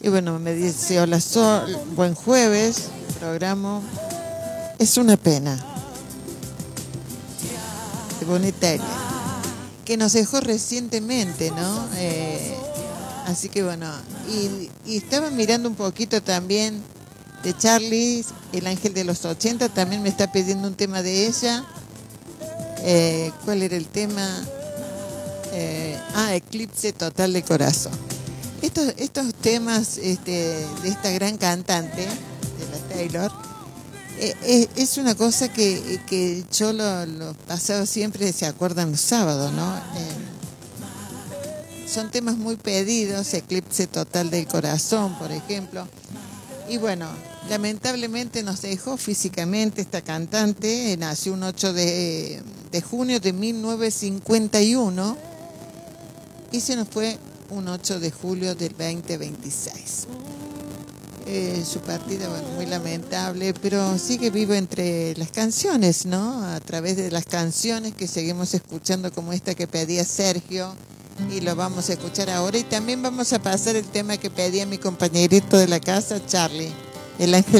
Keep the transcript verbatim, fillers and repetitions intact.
Y bueno, me dice, hola Sol, buen jueves, programa. Es una pena. De Bonitaria, que nos dejó recientemente, ¿no? Eh, así que bueno, y, y estaba mirando un poquito también de Charlie, el ángel de los ochenta, también me está pidiendo un tema de ella. Eh, ¿Cuál era el tema? Eh, ah, Eclipse Total de Corazón. Estos, estos temas este, de esta gran cantante, de la Taylor, eh, eh, es una cosa que, que yo lo, lo pasado siempre, se acuerdan los sábados, ¿no? Eh, son temas muy pedidos, Eclipse Total del Corazón, por ejemplo. Y bueno, lamentablemente nos dejó físicamente esta cantante. eh, nació un ocho de, de junio de mil novecientos cincuenta y uno y se nos fue un ocho de julio del veinte veintiséis. Eh, su partida, bueno, muy lamentable, pero sigue vivo entre las canciones, ¿no? A través de las canciones que seguimos escuchando, como esta que pedía Sergio, y lo vamos a escuchar ahora. Y también vamos a pasar el tema que pedía mi compañerito de la casa, Charlie, el ángel